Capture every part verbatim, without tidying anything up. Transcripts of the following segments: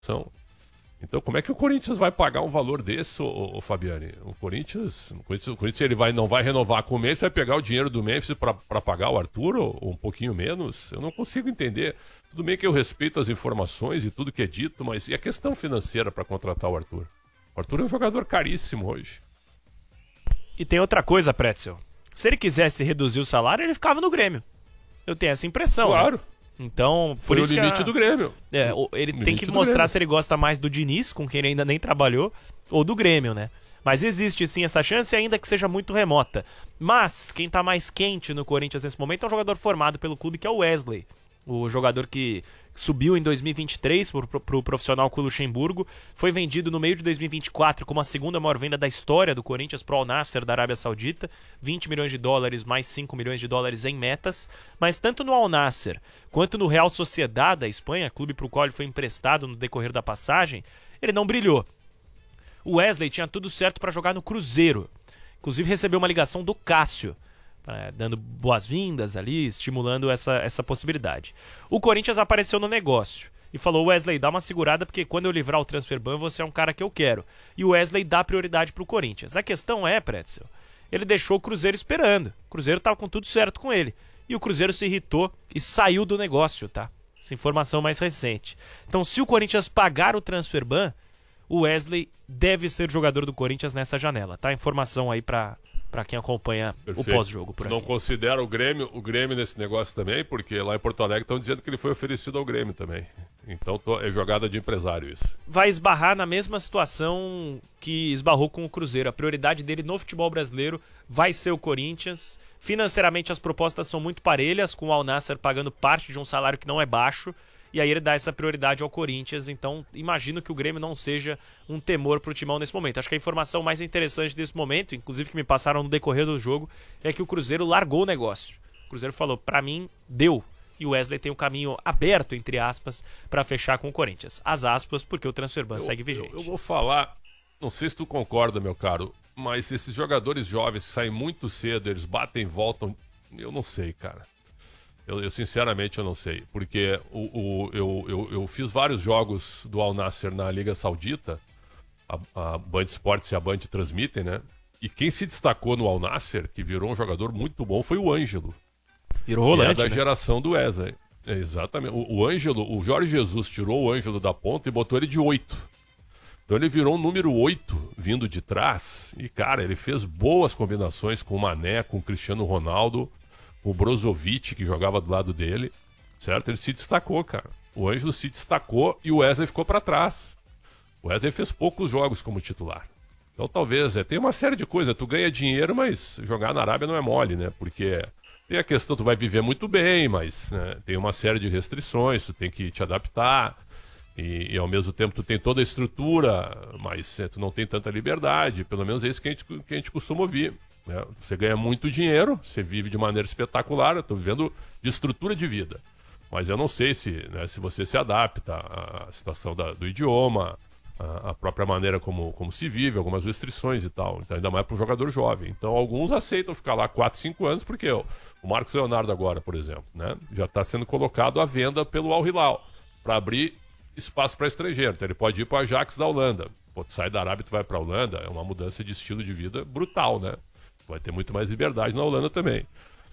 São. Então, como é que o Corinthians vai pagar um valor desse, ô, ô, Fabiane? O Corinthians, o Corinthians, o Corinthians ele vai, não vai renovar com o Memphis, vai pegar o dinheiro do Memphis para pagar o Arthur, ou, ou um pouquinho menos? Eu não consigo entender. Tudo bem que eu respeito as informações e tudo que é dito, mas e a questão financeira para contratar o Arthur? O Arthur é um jogador caríssimo hoje. E tem outra coisa, Pretzel. Se ele quisesse reduzir o salário, ele ficava no Grêmio. Eu tenho essa impressão. Claro. Né? Então, por Foi isso o limite que a... do Grêmio. É, ele tem que mostrar se ele gosta mais do Diniz, com quem ele ainda nem trabalhou, ou do Grêmio, né? Mas existe sim essa chance, ainda que seja muito remota. Mas quem tá mais quente no Corinthians nesse momento é um jogador formado pelo clube, que é o Wesley. O jogador que subiu em dois mil e vinte e três pro, pro, pro profissional com o Luxemburgo, foi vendido no meio de dois mil e vinte e quatro como a segunda maior venda da história do Corinthians pro Al Nassr da Arábia Saudita, vinte milhões de dólares mais cinco milhões de dólares em metas, mas tanto no Al Nassr quanto no Real Sociedad da Espanha, clube pro qual ele foi emprestado no decorrer da passagem, ele não brilhou. O Wesley tinha tudo certo para jogar no Cruzeiro, inclusive recebeu uma ligação do Cássio, É, dando boas-vindas ali, estimulando essa, essa possibilidade. O Corinthians apareceu no negócio e falou: Wesley, dá uma segurada, porque quando eu livrar o transfer ban, você é um cara que eu quero. E o Wesley dá prioridade pro Corinthians. A questão é, Pretzel, ele deixou o Cruzeiro esperando. O Cruzeiro tava com tudo certo com ele. E o Cruzeiro se irritou e saiu do negócio, tá? Essa informação mais recente. Então, se o Corinthians pagar o transfer ban, o Wesley deve ser jogador do Corinthians nessa janela, tá? Informação aí pra... Para quem acompanha Perfeito. O pós-jogo por aqui. Não considera o Grêmio, o Grêmio nesse negócio também, porque lá em Porto Alegre estão dizendo que ele foi oferecido ao Grêmio também. Então tô, é jogada de empresário isso. Vai esbarrar na mesma situação que esbarrou com o Cruzeiro. A prioridade dele no futebol brasileiro vai ser o Corinthians. Financeiramente as propostas são muito parelhas, com o Al Nassr pagando parte de um salário que não é baixo. E aí ele dá essa prioridade ao Corinthians, então imagino que o Grêmio não seja um temor pro Timão nesse momento. Acho que a informação mais interessante desse momento, inclusive que me passaram no decorrer do jogo, é que o Cruzeiro largou o negócio. O Cruzeiro falou: pra mim, deu. E o Wesley tem um caminho aberto, entre aspas, pra fechar com o Corinthians. As aspas, porque o transfer ban segue vigente. Eu, eu vou falar, não sei se tu concorda, meu caro, mas esses jogadores jovens que saem muito cedo, eles batem e voltam, eu não sei, cara. Eu, eu sinceramente eu não sei, porque o, o, eu, eu, eu fiz vários jogos do Al Nassr na Liga Saudita, a, a Band Esportes e a Band transmitem, né? E quem se destacou no Al Nassr, que virou um jogador muito bom, foi o Ângelo. Virou rolante, que é da né? geração do Wesley. É, exatamente. O, o Ângelo, o Jorge Jesus tirou o Ângelo da ponta e botou ele de oito. Então ele virou um número oito vindo de trás. E, cara, ele fez boas combinações com o Mané, com o Cristiano Ronaldo, o Brozovic, que jogava do lado dele, certo? Ele se destacou, cara. O Ângelo se destacou e o Wesley ficou pra trás. O Wesley fez poucos jogos como titular. Então talvez, é, tem uma série de coisas. Tu ganha dinheiro, mas jogar na Arábia não é mole, né? Porque tem a questão, tu vai viver muito bem, mas né, tem uma série de restrições, tu tem que te adaptar. E, e ao mesmo tempo tu tem toda a estrutura, mas é, tu não tem tanta liberdade. Pelo menos é isso que a gente, que a gente costuma ouvir. Né? Você ganha muito dinheiro, você vive de maneira espetacular. Eu estou vivendo de estrutura de vida, mas eu não sei se, né, se você se adapta à situação da, do idioma, à, à própria maneira como, como se vive, algumas restrições e tal, então, ainda mais para um jogador jovem. Então alguns aceitam ficar lá quatro, cinco anos, porque ó, o Marcos Leonardo agora, por exemplo, né, já está sendo colocado à venda pelo Al Hilal para abrir espaço para estrangeiro. Então ele pode ir para o Ajax da Holanda. Pô, tu sai da Arábia e tu vai para a Holanda, é uma mudança de estilo de vida brutal, né? Vai ter muito mais liberdade na Holanda também.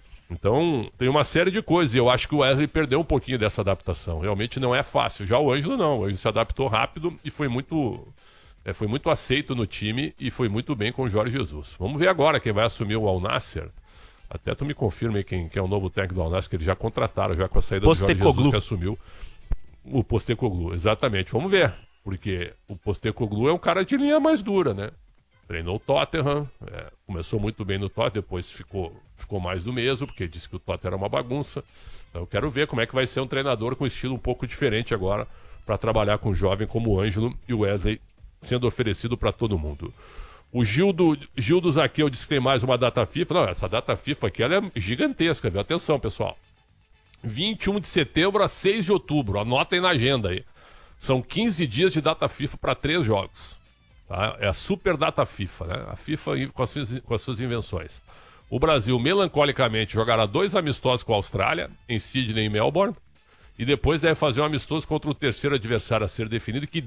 Então, tem uma série de coisas. E eu acho que o Wesley perdeu um pouquinho dessa adaptação. Realmente não é fácil. Já o Ângelo não. O Ângelo se adaptou rápido e foi muito, é, foi muito aceito no time e foi muito bem com o Jorge Jesus. Vamos ver agora quem vai assumir o Al Nassr. Até tu me confirma aí quem, quem é o novo técnico do Al Nassr, que eles já contrataram, já com a saída do Jorge Jesus, que assumiu o Postecoglou. Exatamente. Vamos ver. Porque o Postecoglou é um cara de linha mais dura, né? Treinou o Tottenham, é, começou muito bem no Tottenham, depois ficou, ficou mais do mesmo, porque disse que o Tottenham era uma bagunça. Então eu quero ver como é que vai ser um treinador com estilo um pouco diferente agora, para trabalhar com um jovem como o Ângelo e o Wesley sendo oferecido para todo mundo. O Gildo, Gildo Zaqueu disse que tem mais uma data FIFA. Não, essa data FIFA aqui ela é gigantesca, viu? Atenção, pessoal. vinte e um de setembro a seis de outubro, anotem na agenda aí. São quinze dias de data FIFA para três jogos. Tá? É a super data FIFA, né? A FIFA com as, suas, com as suas invenções. O Brasil, melancolicamente, jogará dois amistosos com a Austrália, em Sydney e Melbourne. e depois deve fazer um amistoso contra o terceiro adversário a ser definido, que